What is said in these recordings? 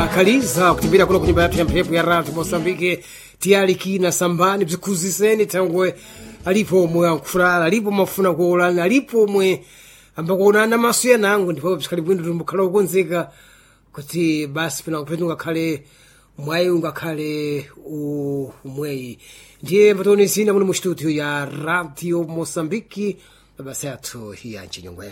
kaliza kutimbira kuno kunyumba yathu ya mphepo ya radio Mosambike tiyaliki na sambani bzikuziseni tangwe alipo omwe ankufulala alipo mafuna kuolana alipo omwe ambakuonana maso yanangu ndipo bzikali bwino tumbukhala kukonzeka kuti basi pena kupeta ungakhale mwayi ungakhale umweyi ndiye mbatoni zina muno mu studio ya radio Mosambiki basi athu ya nchinyongwe.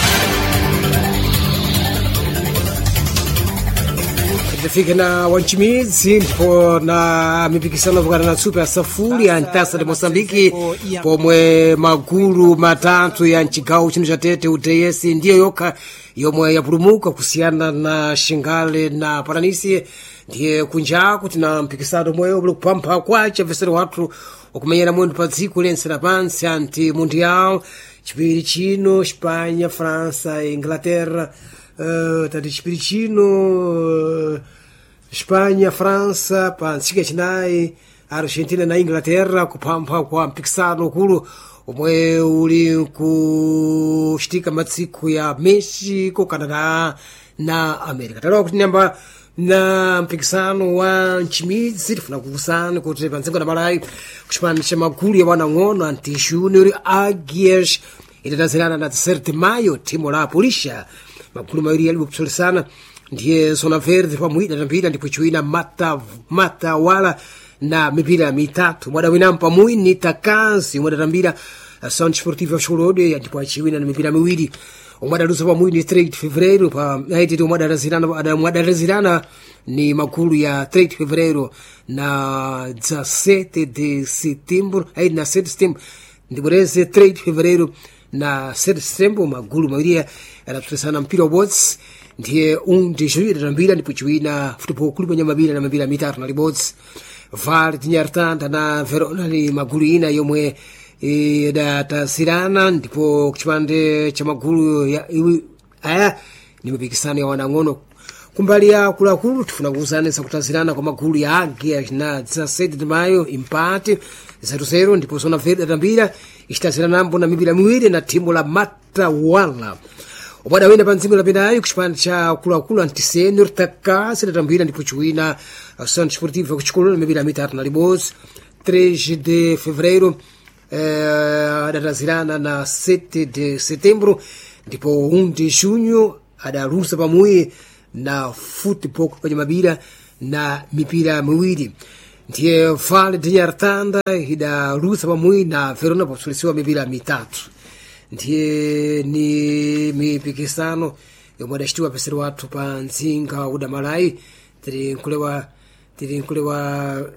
Tafika na wanchimizi ndipo na mipikisano vukana na tsupa ya safuri ya ntasa de Mosambiki pomwe magulu matatu ya nchigawo chino cha Tete UTS ndiyo yoka yomwe yapulumuka kusiyana na Xingale na Paranisi ndiye kunjaku tina mpikisano mweyo uli kupampa kwacha vesero watu okumenyera mwendo pa dziko lense lapansi anti mundial chipiri chino Espanha, França, Inglaterra tati chipiri chino Espanha, França, pa ntsika chinayi Argentina na Inglaterra kupampa kwa mpikisano ukulu omwe uli kuchitika matsiku ya Mexico, Canada na America. Talawa kuti nyamba na mpikisano wa nchimidzi tifuna kukusana kuti panzengo na malayi kuchipani cha magulu ya wanang'ono anti junior Águias itatazirana na 7 Mayo timu la Polícia magulu mawiri yalipo kupsolisana ndiye Zona Verde pamwida tambira ndipo chiwina mata wala na mipira mitatu mwada winampa mwini Takazi mwada tambira Ação Desportiva Xolode ndipo chiwina na mipira miwiri umwada luza pamwini 3 Fevereiro pa haiti umwada razirana ni magulu ya 3 Fevereiro na 17 de Setembro haiti na 7 Setembro ndipo reze 3 Fevereiro na 7 Setembro magulu mawiri yanapsesana mpira wa bots ndiye de julho tambira ndipo chiwina futebol clube nyamabira na mabira mitatu na libots Vale de Nyartanda na Verona ni magulu ina yomwe datazirana ndipo kuchipande cha magulu ya aya ni mipikisano ya wanang'ono kumbali ya kulakulu tifuna kuuzanisa kutazirana kwa magulu ya Águias na 17 de Mayo empate 0-0 ndipo Zona Verde tambira ichitazirana nambo na mipira miwiri na timu la Mata Wala umwada wina panzingo la penayo kuchipande cha kulakulu anti-senior Takazi datambira ndipo chiwina Ação Desportiva kuchikolo na mipira mitatu na libozi 3 de Fevereiro adatazirana na 7 de Setembro ndipo 1 de Junho adalusa pamwe na futebol kwenye mabira na mipira miwiri ndiye Vale de Nyartanda idalusa pamwe na Verona pakusulisiwa mipira mitatu ndiye ni mipikisano yomwe adachitiwa pesero watu pa nzinga udamalayi tiri nkulewa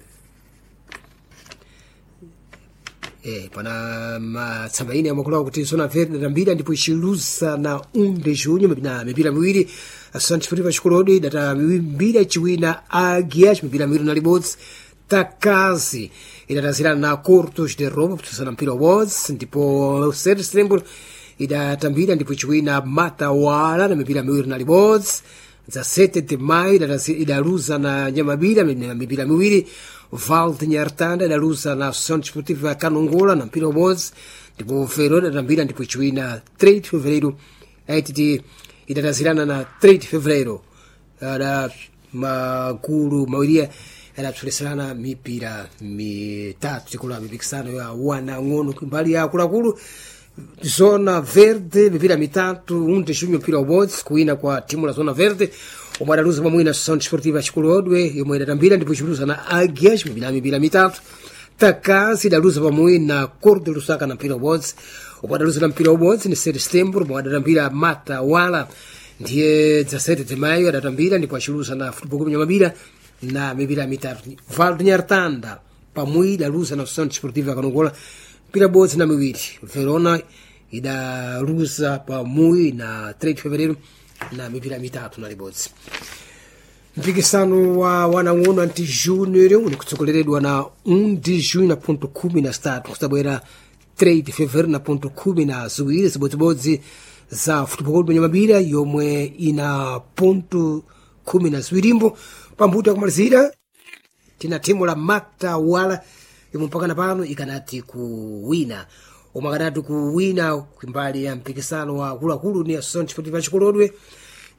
pana matsambaini amakulawa kuti Zona Verde tambira ndipo ichilusa na 1 de Junho na mipira miwiri Ação Desportiva Xolode data mipira chiwina Águias mipira miwiri na libodzi Takazi idatazirana na Cortos de Roma kutusana mpira wodzi ndipo 7 Setembro idatambira ndipo chiwina Mata Wala na mipira miwiri na libodzi 17 de Maio idaluza na Nyamabira na mipira miwiri Vale de Nyartanda idaluza na Ação Desportiva Kanongola na mpira wodzi ndipo Verona idatambira ndipo chiwina 3 Fevereiro aititi idatazirana na 3 Fevereiro ada magulu mawiria adapsoleserana mipira mitatu chikula mipikisano ya wanang'ono kumbali ya kulakulu Zona Verde mipira mitatu 1 de Junho mpira wodzi kuwina kwa timu la Zona Verde omwe adaluza pamwe na Ação Desportiva Xolode yomwe idatambira ndipo chiluza na Águias mipira mitatu Takazi idaluza pamwe na Cor de Lusaka na mpira wodzi omwe adaluza na mpira wodzi ni 7 Setembro omwe adatambira Mata Wala ndiye 17 de Maio adatambira ndipo achiluza na futebol clube nyamabira na mipira mitatu Vale de Nyartanda pamwe idaluza na Ação Desportiva Kanongola mpira bodzi na miwiri Verona idaluza pamwe na 3 Fevereiro na mipira mitatu na libodzi. Mpikisano wa wanang'ono anti junior uli kutsogoleredwa na 1 de Junho na ponto 13 kusabwera 3 de Fevereiro na ponto 12 zibodzibodzi za futebol kwenye mabira yomwe ina ponto 12 pambuto kumalizira tina timu la Mata Wala yomwe mpakana pano ikanati kuwina omwe akanati kuwina kumbali ya mpikisano wa kulakulu ni Ação Desportiva Xolode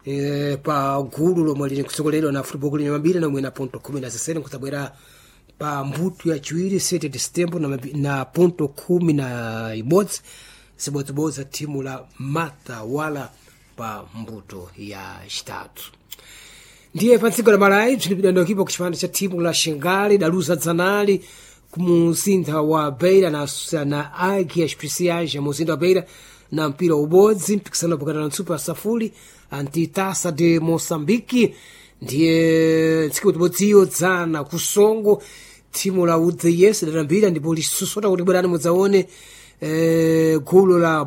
pa gulu lomwe lili kusogoleredwa na Football Club Nyamabira nomwe na ponto 17 kutabwera pa mbuto ya chiwiri 7 de setembro na ponto 11 sibodziboza timu la Mata wala pa mbuto ya chitatu. Ndiye pansiku la malai bzilipidwa ndo kipo kuchipanda cha timu la Xingale daluza dzanali kumusintha wa Beira na Águia Especiais ya muzinda wa Beira na mpira ubodzi mpikisano pakati na Super Safuli Antitaça de Moçambique. Ndiye tsiku tibodziyo dzana kusongo timu la UDS lidambira ndipo lisusota kuti bwerani mudzaone gulu la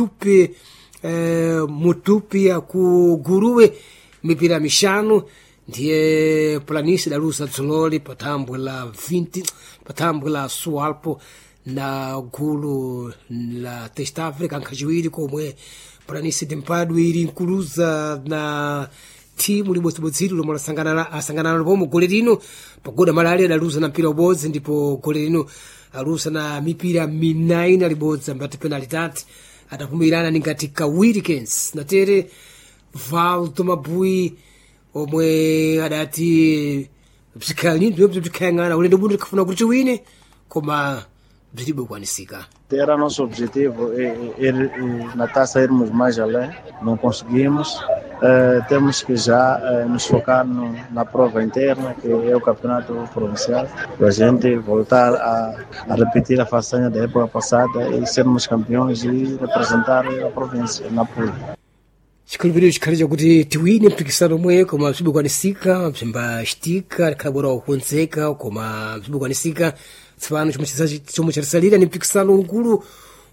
Mutupi ya kuguruwe mipira mishanu. Ndiye Planície daluza dzololi patambwe la 20 patambwe la Sualpo na gulu la Test Africa nkachiwiri komwe Planície de Mpadwe ili nkuluza na timu libodzibodziri lomwe asangana lopomo gole lino pagoda malali adaluza na mpira ubodzi ndipo gole lino aluza na mipira minaina libodza mbati penalitati adapumirana ningati kawirikens natere Valdo Mabui omwe adati bzikayang'ana ulendo buno likafuna kuti wine koma bzilibe kuanisika. Era nosso objetivo na taça irmos mais além, não conseguimos. Temos que já nos focar na prova interna, que é o campeonato provincial, para a gente voltar a repetir a façanha da época passada e sermos campeões e representar a província na Pula. Chikhulupiriro chikhali kuti tiwine mpikisano omwe koma bzilibe kuanisika bzimbachitika likhalabwera kukonzeka koma bzilibe kuanisika. Tsopano chomwe chatisalira ni mpikisano mkulu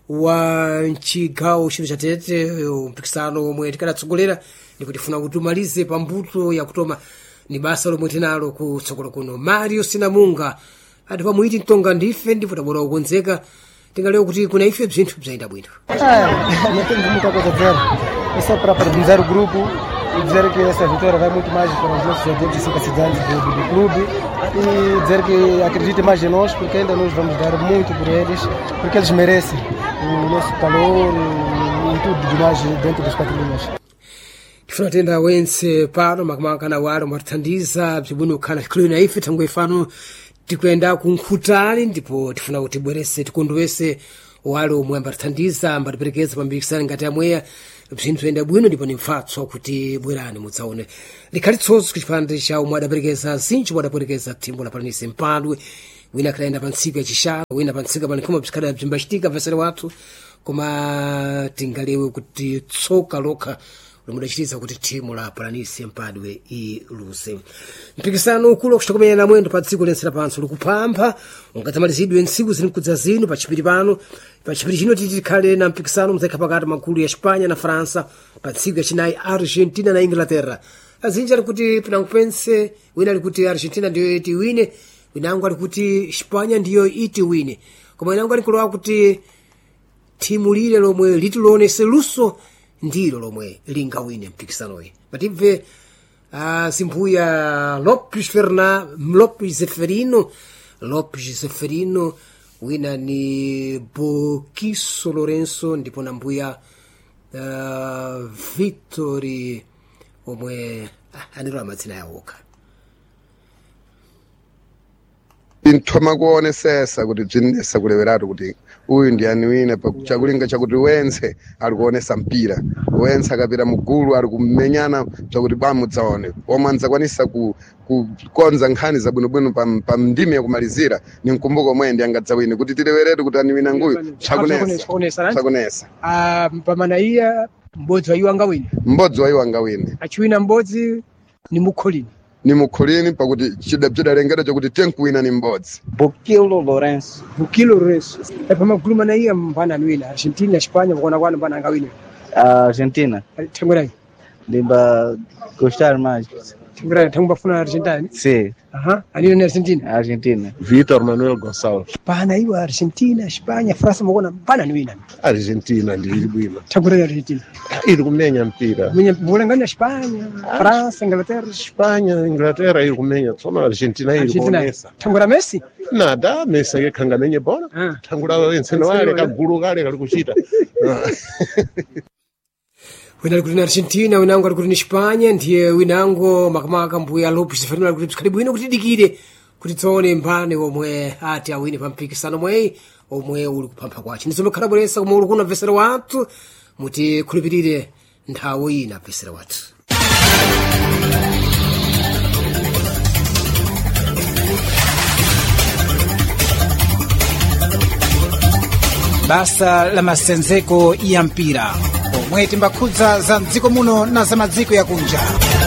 wa mchigawo chino cha Tete, mpikisano omwe tikadatsogolera ndipo tifuna kuti umalize pambuto ya kutoma ni basa lomwe tinalo kutsogolo kuno. Mario Sinamunga ati pamuiti mtonga ndife ndipo tabwera kukonzeka tingaleo kuti kuna ife bzinthu bzayenda bwino. Não temos muita coisa a dizer, é só para parabenizar o grupo e dizer que essa vitória vai muito mais para os nossos adeptos e simpatizantes do clube e dizer que acreditem mais em nós porque ainda nós vamos dar muito por eles, porque eles merecem o nosso calor e tudo demais dentro dos quatro linhas. Tifuna tenda wense pano makamaka wale mwathandiza bzibwino kukhala chikhulupiriro na ife thangwe ifano tikuyenda kunkhutali ndipo tifuna kuti bwerese tikondwese wale omwe ambatithandiza ambatiperekeza pambikisani ngati amweya bzinthu bzayenda bwino ndipo ni mpfatso kuti bwerani mudzaone likhali tsotso kuchipande cha omwe adaperekeza zinji omwe adaperekeza thimbo la Planície Mpadwe wina akadayenda pa ntsiku yachishanu wina pa ntsiku panikhoma bzikhala bzimbachitika vasere wathu koma tingalewe kuti tsoka lokha lomudachitiza kuti timu la Planície Mpadwe iluze. Mpikisano ukulu kuchitokomenya na mwendo pa dziko lense lapansi likuphampha ungatsamalizidwe ntsiku zili mkudza zino pachipiri pano. Pachipiri chino tikhale na mpikisano mzaikha pakati magulu ya Espanha na França pa tsiku yachinayi Argentina na Inglaterra. Azinji ali kuti pinankupense wina ali kuti Argentina ndiyo iti wine winangu ali kuti Espanha ndiyo iti wine koma winangu ali kulowa kuti timu lile lomwe litilonese luso ndilo lomwe lingawine mpikisanoyi. Patimve simbuya Lopes Zeferino wina ni Boquiso Lourenço ndipo na mbuya Victory omwe anilo amadzina yawoka. Nthoma kuonesesa kuti bzinesa kuleweratu kuti uyu ndi aniwine chakulinga chakuti wense ali kuonesa mpira wense akapita mugulu ali kumenyana chakuti bamudzaone omwe anzakwanisa kukonza nkhani zabwinobwino pa ndime yakumalizira ni mkumbuko omwe ndi angadzawine kuti tileweretu kuti aniwina nguyu chakunesa. Pamana iya mbodzi wa iwo angawine achiwina mbodzi ni mukholini pakuti chidalengedwa chakuti tenkuwina ni mbodzi. Boquilo Lourenço. Pamagulu mana iya mpana aniwina Argentina Espanha kuona kwanu mpana angawine. Argentina. Tengwerai. Limba gostar mais. Tengwerai bafuna Argentina. Sim. Anilo ni Argentina. Argentina. Vitor Manuel Gonçalves. Pana iwa Argentina Espanha França mukona mpana aniwina. Argentina ndi ili bwino. Tengwerai Argentina. Ili kumenya mpira. Mulenganya Espanha, França, Inglaterra ili kumenya tsoma Argentina ili kuonesa. Tengwera Messi? Nada, Messi yekanga menye bola. Tangula wensene wale kagulu kale kali kuchita. winali kuti ni Argentina, winango ali kuti ni Spanya, ndiye winango makamaka mbuya Lopes Ferreira ali kuti psikali bwino kuti dikire kuti tione mbane omwe ati awine pa mpikisano omwe uli kuphampha kwace. Ndizomekhala bweresa koma uli kuna mvesera wathu muti khulupirire nthawi ina mvesera wathu. basa la masenzeko ya mpira omwe timbakhudza za mdziko muno na za madziko yakunja.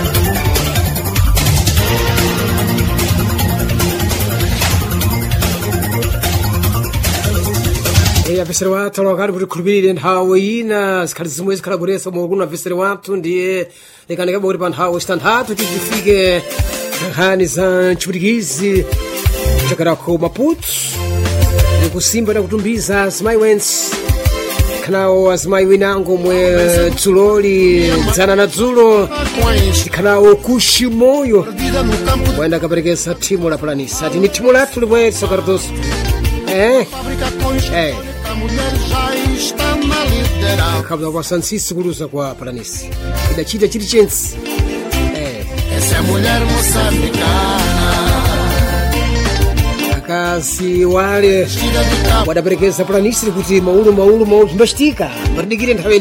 Avesera wathu alowakali kuti khulupirire nthawi ina zikhali zimwe zikhala bweresa omwe kuna avesera wathu ndiye lekanikaba kuti pa nthawi zitanthatu tizifike nkhani za chiputikizi kuchokera ku Maputo kusimba na kutumbiza azimayi wensi khanawo azimayi winango omwe dzuloli dzana na dzulo khanawo kuximoyo wayenda akaperekesa thimu la Planisa ati ni thimu lathu libweretso Cardoso. Kabla kwa Sansisi kuluza kwa Planisi idachita chiti chensi essa mulher moçambicana akazi wale wadaperekeza Planisi kuti maulu mbashitika maridikire nthawi